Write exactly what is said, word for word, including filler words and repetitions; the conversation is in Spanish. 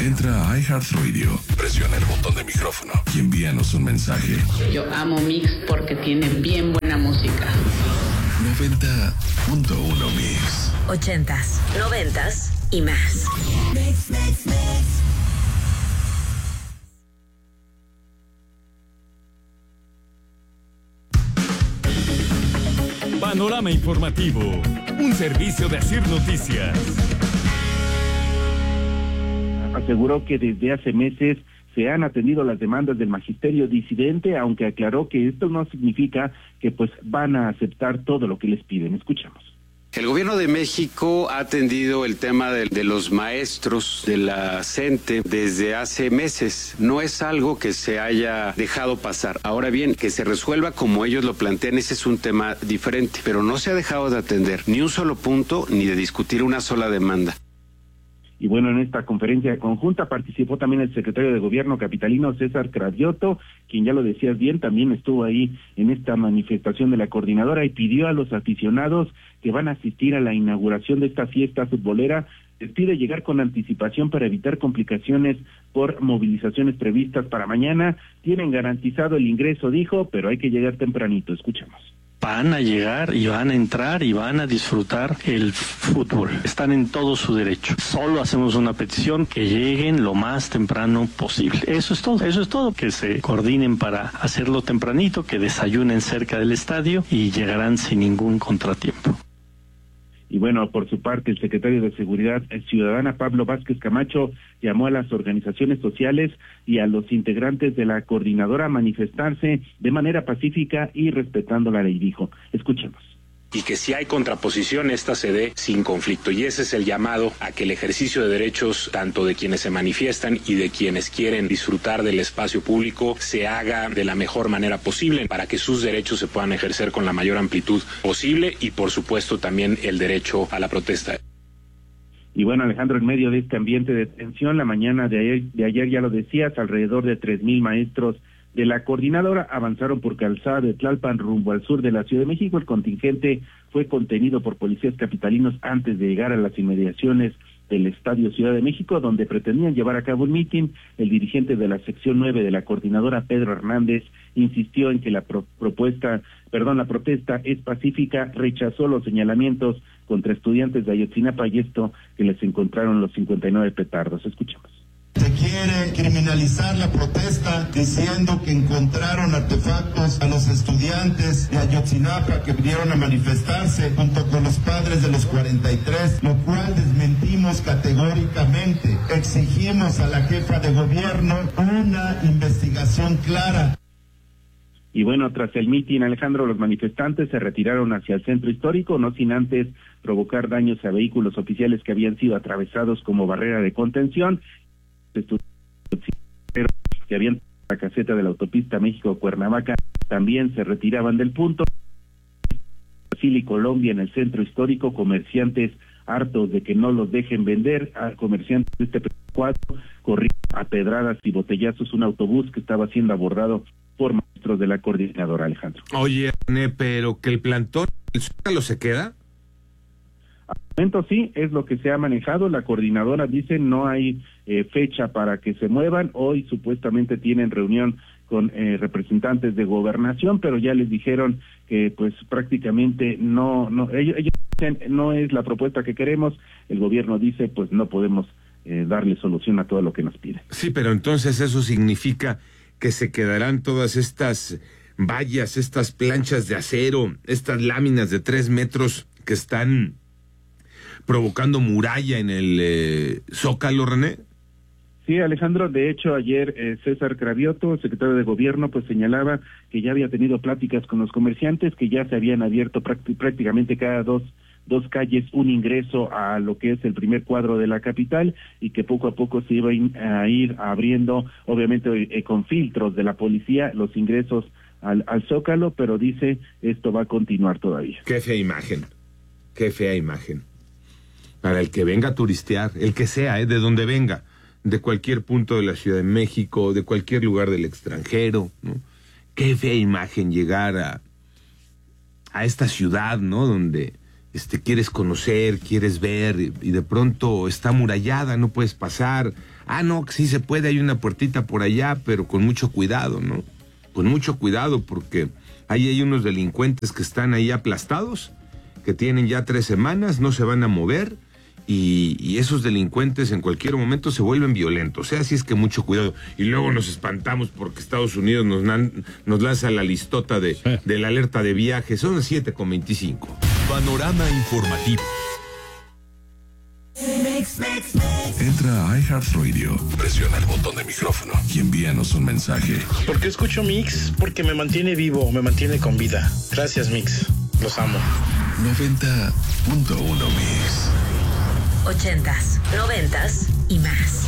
Entra a iHeartRadio, presiona el botón de micrófono y envíanos un mensaje. Yo amo Mix porque tiene bien buena música. noventa punto uno Mix. Ochentas, noventas y más. Mix, mix, mix. Panorama Informativo, un servicio de Asir Noticias. Aseguró que desde hace meses se han atendido las demandas del magisterio disidente, aunque aclaró que esto no significa que pues van a aceptar todo lo que les piden. Escuchamos. El gobierno de México ha atendido el tema de, de los maestros de la CENTE desde hace meses. No es algo que se haya dejado pasar. Ahora bien, que se resuelva como ellos lo plantean, ese es un tema diferente. Pero no se ha dejado de atender ni un solo punto ni de discutir una sola demanda. Y bueno, en esta conferencia conjunta participó también el secretario de Gobierno capitalino, César Cravioto, quien ya lo decías bien, también estuvo ahí en esta manifestación de la coordinadora y pidió a los aficionados que van a asistir a la inauguración de esta fiesta futbolera, les pide llegar con anticipación para evitar complicaciones por movilizaciones previstas para mañana. Tienen garantizado el ingreso, dijo, pero hay que llegar tempranito. Escuchamos. Van a llegar y van a entrar y van a disfrutar el fútbol. Están en todo su derecho. Solo hacemos una petición, que lleguen lo más temprano posible. Eso es todo, eso es todo. Que se coordinen para hacerlo tempranito, que desayunen cerca del estadio y llegarán sin ningún contratiempo. Y bueno, por su parte, el secretario de Seguridad Ciudadana, Pablo Vázquez Camacho, llamó a las organizaciones sociales y a los integrantes de la coordinadora a manifestarse de manera pacífica y respetando la ley, dijo. Escuchemos. Y que si hay contraposición, esta se dé sin conflicto. Y ese es el llamado a que el ejercicio de derechos, tanto de quienes se manifiestan y de quienes quieren disfrutar del espacio público, se haga de la mejor manera posible para que sus derechos se puedan ejercer con la mayor amplitud posible y, por supuesto, también el derecho a la protesta. Y bueno, Alejandro, en medio de este ambiente de tensión, la mañana de ayer, de ayer ya lo decías, alrededor de tres mil maestros de la coordinadora avanzaron por Calzada de Tlalpan rumbo al sur de la Ciudad de México. El contingente fue contenido por policías capitalinos antes de llegar a las inmediaciones del Estadio Ciudad de México, donde pretendían llevar a cabo un mitin. El dirigente de la sección nueve de la coordinadora, Pedro Hernández, insistió en que la pro- propuesta, perdón, la protesta es pacífica, rechazó los señalamientos contra estudiantes de Ayotzinapa y esto que les encontraron los cincuenta y nueve petardos. Escuchemos. Se quiere criminalizar la protesta diciendo que encontraron artefactos a los estudiantes de Ayotzinapa que vinieron a manifestarse junto con los padres de los cuarenta y tres, lo cual desmentimos categóricamente. Exigimos a la jefa de gobierno una investigación clara. Y bueno, tras el mitin, Alejandro, los manifestantes se retiraron hacia el centro histórico, no sin antes provocar daños a vehículos oficiales que habían sido atravesados como barrera de contención. Que habían la caseta de la autopista México-Cuernavaca también se retiraban del punto. Brasil y Colombia en el centro histórico, comerciantes hartos de que no los dejen vender, a comerciantes de este cuadro corrieron a pedradas y botellazos un autobús que estaba siendo abordado por maestros de la coordinadora, Alejandro. Oye, René, pero que el plantón, ¿el Zócalo se queda? Al momento sí, es lo que se ha manejado. La coordinadora dice no hay eh, fecha para que se muevan. Hoy supuestamente tienen reunión con eh, representantes de gobernación, pero ya les dijeron que pues prácticamente no, no ellos, ellos dicen no es la propuesta que queremos. El gobierno dice pues no podemos eh, darle solución a todo lo que nos pide. Sí, pero entonces eso significa que se quedarán todas estas vallas, estas planchas de acero, estas láminas de tres metros que están provocando muralla en el eh, Zócalo, René. Sí, Alejandro, de hecho ayer eh, César Cravioto, secretario de Gobierno, pues señalaba que ya había tenido pláticas con los comerciantes, que ya se habían abierto práct- prácticamente cada dos dos calles un ingreso a lo que es el primer cuadro de la capital y que poco a poco se iba a ir abriendo, obviamente eh, con filtros de la policía, los ingresos al, al Zócalo, pero dice esto va a continuar todavía. Qué fea imagen, qué fea imagen. Para el que venga a turistear, el que sea, eh, de donde venga, de cualquier punto de la Ciudad de México, de cualquier lugar del extranjero, ¿no? Qué fea imagen llegar a, a esta ciudad, ¿no? Donde este, quieres conocer, quieres ver, y, y de pronto está amurallada, no puedes pasar. Ah, no, sí se puede, hay una puertita por allá, pero con mucho cuidado, ¿no? Con mucho cuidado, porque ahí hay unos delincuentes que están ahí aplastados, que tienen ya tres semanas, no se van a mover, y, y esos delincuentes en cualquier momento se vuelven violentos. O sea, así es que mucho cuidado. Y luego nos espantamos porque Estados Unidos nos, nan, nos lanza la listota de, de la alerta de viaje. Son las siete con veinticinco. Panorama informativo. Entra a iHeartRadio, presiona el botón de micrófono y envíanos un mensaje. ¿Por qué escucho Mix? Porque me mantiene vivo, me mantiene con vida. Gracias, Mix. Los amo. noventa punto uno Mix. Ochentas, noventas y más.